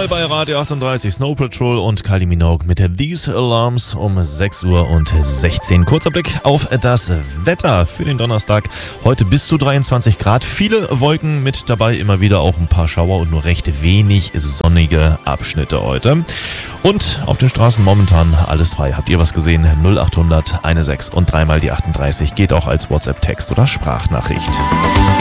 bei Radio 38, Snow Patrol und Kylie Minogue mit These Alarms um 6:16 Uhr. Kurzer Blick auf das Wetter für den Donnerstag. Heute bis zu 23 Grad. Viele Wolken mit dabei, immer wieder auch ein paar Schauer und nur recht wenig sonnige Abschnitte heute. Und auf den Straßen momentan alles frei. Habt ihr was gesehen? 0800 16 und 3 mal die 38 geht auch als WhatsApp-Text oder Sprachnachricht.